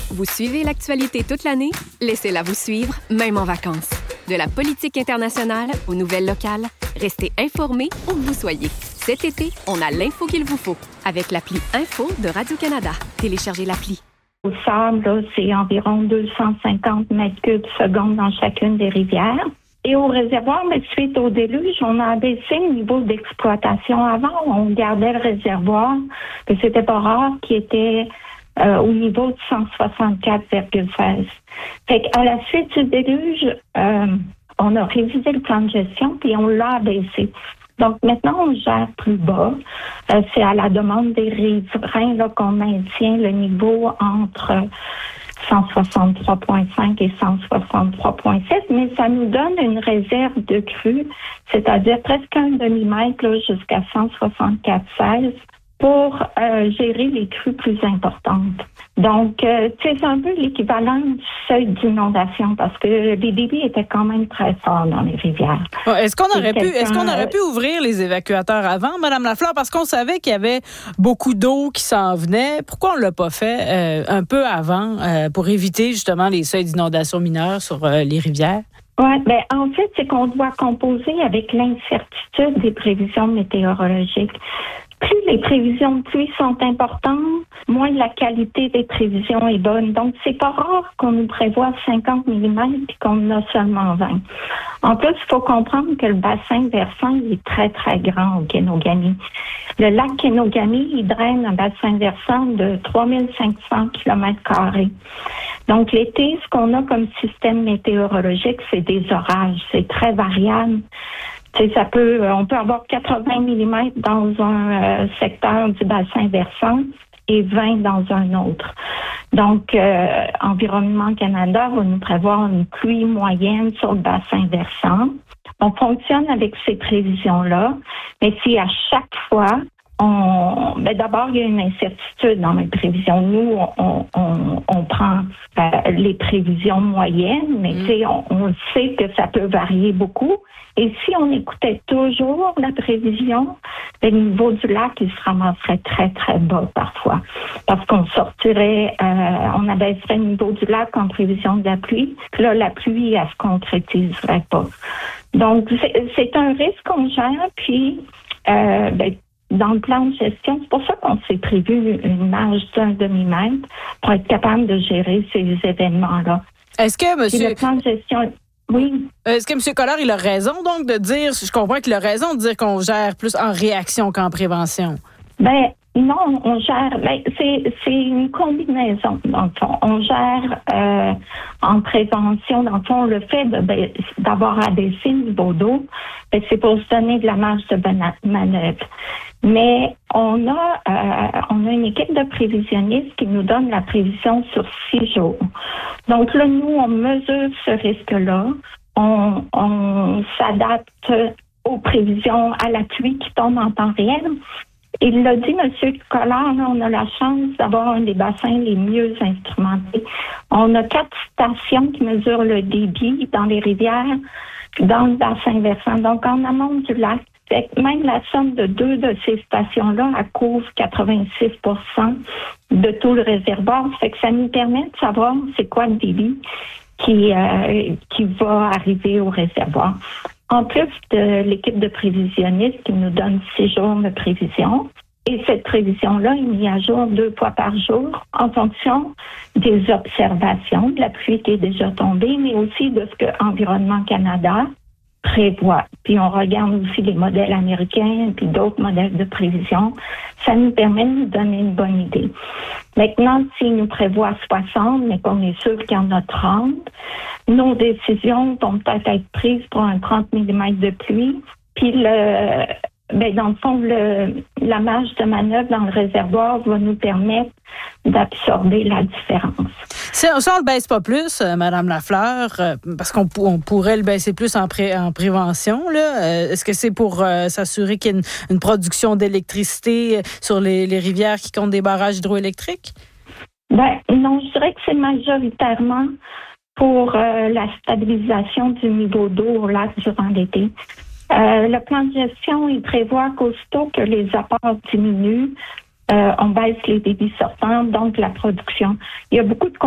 Vous suivez l'actualité toute l'année? Laissez-la vous suivre, même en vacances. De la politique internationale aux nouvelles locales, restez informés où que vous soyez. Cet été, on a l'info qu'il vous faut avec l'appli Info de Radio-Canada. Téléchargez l'appli. Au sable, là, c'est environ 250 mètres cubes secondes dans chacune des rivières. Et au réservoir, mais suite au déluge, on a abaissé le niveau d'exploitation. Avant, on gardait le réservoir, que c'était pas rare, qui était au niveau de 164,16. Fait qu'à la suite du déluge, on a révisé le plan de gestion puis on l'a abaissé. Donc maintenant, on gère plus bas. C'est à la demande des riverains là, qu'on maintient le niveau entre 163,5 et 163,7, mais ça nous donne une réserve de crue, c'est-à-dire presque un demi-mètre là, jusqu'à 164,16 pour gérer les crues plus importantes. Donc, c'est un peu l'équivalent du seuil d'inondation parce que les débits étaient quand même très forts dans les rivières. Est-ce qu'on aurait pu ouvrir les évacuateurs avant, Mme Lafleur, parce qu'on savait qu'il y avait beaucoup d'eau qui s'en venait? Pourquoi on l'a pas fait un peu avant pour éviter justement les seuils d'inondation mineures sur les rivières? Oui, ben en fait, c'est qu'on doit composer avec l'incertitude des prévisions météorologiques. Plus les prévisions de pluie sont importantes, moins la qualité des prévisions est bonne. Donc, c'est pas rare qu'on nous prévoit 50 mm et qu'on en a seulement 20. En plus, il faut comprendre que le bassin versant est très, très grand au Kenogami. Le lac Kenogami, il draine un bassin versant de 3500 km². Donc, l'été, ce qu'on a comme système météorologique, c'est des orages. C'est très variable. On peut avoir 80 mm dans un secteur du bassin versant et 20 dans un autre. Donc, Environnement Canada va nous prévoir une pluie moyenne sur le bassin versant. On fonctionne avec ces prévisions-là, mais si à chaque fois, d'abord, il y a une incertitude dans les prévisions. Nous, on prend les prévisions moyennes, mais on sait que ça peut varier beaucoup. Et si on écoutait toujours la prévision, le niveau du lac, il se ramasserait très, très bas parfois. Parce qu'on sortirait, on abaisserait le niveau du lac en prévision de la pluie. Puis là, la pluie, elle se concrétiserait pas. Donc, c'est un risque qu'on gère. Puis, dans le plan de gestion, c'est pour ça qu'on s'est prévu une marge d'un demi-mètre pour être capable de gérer ces événements-là. Est-ce que, monsieur... Le plan de gestion... Oui. Est-ce que M. Collard, il a raison, donc, de dire, je comprends qu'il a raison de dire qu'on gère plus en réaction qu'en prévention? Non, on gère, c'est une combinaison, dans le fond. On gère en prévention, dans le fond, le fait d'avoir abaissé le niveau d'eau, c'est pour se donner de la marge de manœuvre. Mais on a une équipe de prévisionnistes qui nous donne la prévision sur 6 jours. Donc là, nous, on mesure ce risque-là. On s'adapte aux prévisions, à la pluie qui tombe en temps réel. Il l'a dit, M. Collard, là, on a la chance d'avoir un des bassins les mieux instrumentés. On a 4 stations qui mesurent le débit dans les rivières, dans le bassin versant, donc en amont du lac. Même la somme de 2 de ces stations-là, elle couvre 86% de tout le réservoir. Fait que ça nous permet de savoir c'est quoi le débit qui va arriver au réservoir. En plus de l'équipe de prévisionnistes qui nous donne 6 jours de prévision, et cette prévision-là est mise à jour 2 fois par jour en fonction des observations de la pluie qui est déjà tombée, mais aussi de ce que Environnement Canada prévoit. Puis on regarde aussi les modèles américains puis d'autres modèles de prévision. Ça nous permet de nous donner une bonne idée. Maintenant, s'ils nous prévoient 60, mais qu'on est sûr qu'il y en a 30, nos décisions vont peut-être être prises pour un 30 mm de pluie. Puis dans le fond, la marge de manœuvre dans le réservoir va nous permettre d'absorber la différence. Si on ne le baisse pas plus, Mme Lafleur, parce qu'on pourrait le baisser plus en prévention, là, est-ce que c'est pour s'assurer qu'il y ait une production d'électricité sur les rivières qui comptent des barrages hydroélectriques? Non, je dirais que c'est majoritairement pour la stabilisation du niveau d'eau au lac durant l'été. Le plan de gestion, il prévoit qu'aussitôt que les apports diminuent, on baisse les débits sortants, donc la production. Il y a beaucoup de